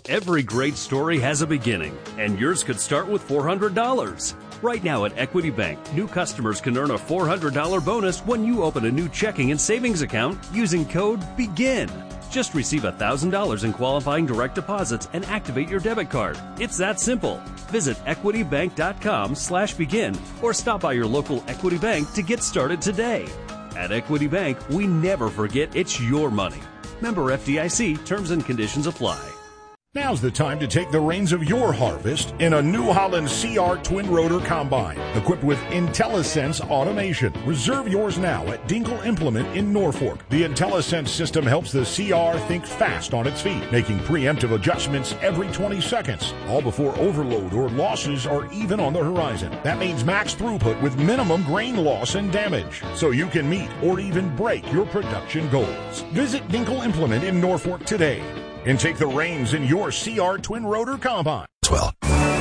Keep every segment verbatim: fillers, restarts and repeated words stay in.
Every great story has a beginning, and yours could start with four hundred dollars. Right now at Equity Bank, new customers can earn a four hundred dollars bonus when you open a new checking and savings account using code BEGIN. Just receive one thousand dollars in qualifying direct deposits and activate your debit card. It's that simple. Visit equitybank.com slash begin or stop by your local Equity Bank to get started today. At Equity Bank, we never forget it's your money. Member F D I C, terms and conditions apply. Now's the time to take the reins of your harvest in a New Holland C R Twin Rotor Combine, equipped with IntelliSense automation. Reserve yours now at Dinkle Implement in Norfolk. The IntelliSense system helps the C R think fast on its feet, making preemptive adjustments every twenty seconds, all before overload or losses are even on the horizon. That means max throughput with minimum grain loss and damage, so you can meet or even break your production goals. Visit Dinkle Implement in Norfolk today and take the reins in your C R Twin Rotor Combine. As well.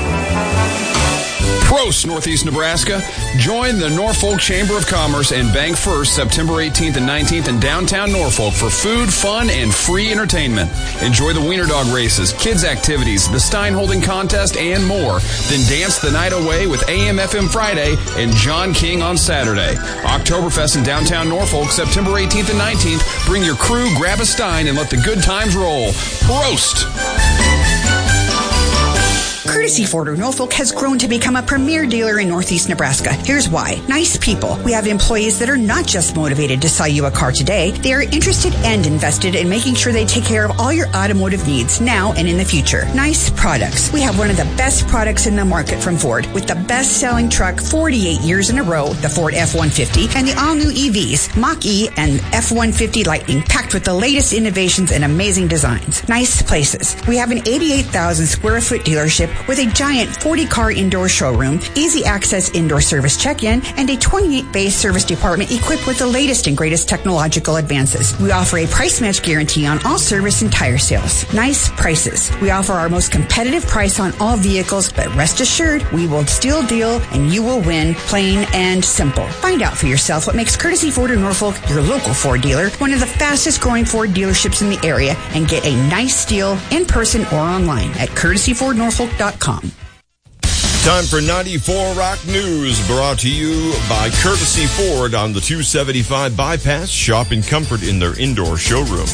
Prost, Northeast Nebraska. Join the Norfolk Chamber of Commerce and Bank First September eighteenth and nineteenth in downtown Norfolk for food, fun, and free entertainment. Enjoy the Wiener Dog races, kids' activities, the Stein Holding Contest, and more. Then dance the night away with A M F M Friday and John King on Saturday. Oktoberfest in downtown Norfolk September eighteenth and nineteenth. Bring your crew, grab a Stein, and let the good times roll. Prost! Courtesy Ford of Norfolk has grown to become a premier dealer in Northeast Nebraska. Here's why. Nice people. We have employees that are not just motivated to sell you a car today. They are interested and invested in making sure they take care of all your automotive needs now and in the future. Nice products. We have one of the best products in the market from Ford, with the best-selling truck forty-eight years in a row, the Ford F one fifty, and the all-new E Vs, Mach-E and F one fifty Lightning, packed with the latest innovations and amazing designs. Nice places. We have an eighty-eight thousand square foot dealership with a giant forty car indoor showroom, easy access indoor service check-in, and a twenty-eight bay service department equipped with the latest and greatest technological advances. We offer a price match guarantee on all service and tire sales. Nice prices. We offer our most competitive price on all vehicles, but rest assured, we will still deal and you will win, plain and simple. Find out for yourself what makes Courtesy Ford of Norfolk your local Ford dealer, one of the fastest growing Ford dealerships in the area, and get a nice deal in person or online at courtesy ford norfolk dot com. Time for ninety-four Rock News, brought to you by Courtesy Ford on the two seventy-five bypass. Shop in comfort in their indoor showroom.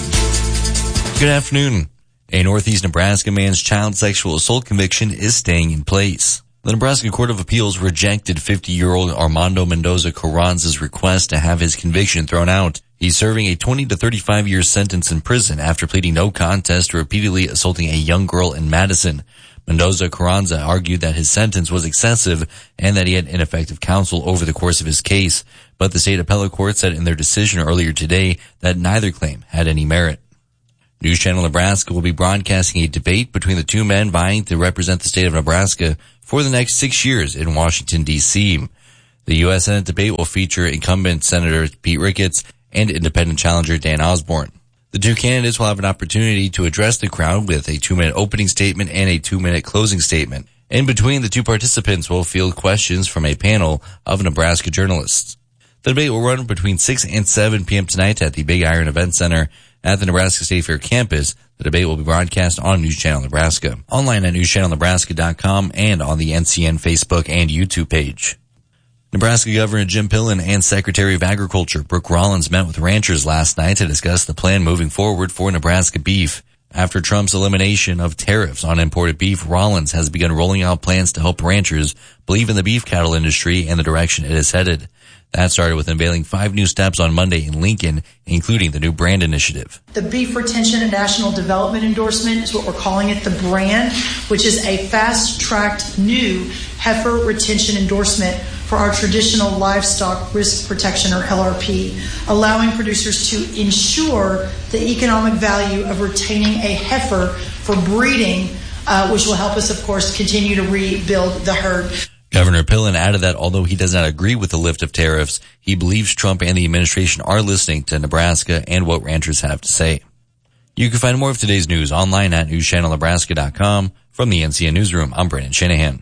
Good afternoon. A Northeast Nebraska man's child sexual assault conviction is staying in place. The Nebraska Court of Appeals rejected fifty-year-old Armando Mendoza Carranza's request to have his conviction thrown out. He's serving a twenty to thirty-five year sentence in prison after pleading no contest to repeatedly assaulting a young girl in Madison. Mendoza Carranza argued that his sentence was excessive and that he had ineffective counsel over the course of his case, but the state appellate court said in their decision earlier today that neither claim had any merit. News Channel Nebraska will be broadcasting a debate between the two men vying to represent the state of Nebraska for the next six years in Washington, D C. The U S Senate debate will feature incumbent Senator Pete Ricketts and independent challenger Dan Osborne. The two candidates will have an opportunity to address the crowd with a two-minute opening statement and a two-minute closing statement. In between, the two participants will field questions from a panel of Nebraska journalists. The debate will run between six and seven p.m. tonight at the Big Iron Event Center at the Nebraska State Fair campus. The debate will be broadcast on News Channel Nebraska, online at news channel nebraska dot com, and on the N C N Facebook and YouTube page. Nebraska Governor Jim Pillen and Secretary of Agriculture Brooke Rollins met with ranchers last night to discuss the plan moving forward for Nebraska beef. After Trump's elimination of tariffs on imported beef, Rollins has begun rolling out plans to help ranchers believe in the beef cattle industry and the direction it is headed. That started with unveiling five new steps on Monday in Lincoln, including the new brand initiative. The Beef Retention and National Development Endorsement is what we're calling it, the brand, which is a fast-tracked new heifer retention endorsement for our traditional livestock risk protection, or L R P, allowing producers to ensure the economic value of retaining a heifer for breeding, uh, which will help us, of course, continue to rebuild the herd. Governor Pillen added that although he does not agree with the lift of tariffs, he believes Trump and the administration are listening to Nebraska and what ranchers have to say. You can find more of today's news online at news channel nebraska dot com. From the N C N Newsroom, I'm Brandon Shanahan.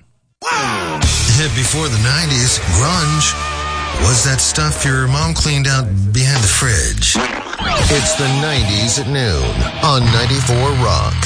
Before the nineties, grunge was that stuff your mom cleaned out behind the fridge. It's the nineties at noon on ninety-four Rock.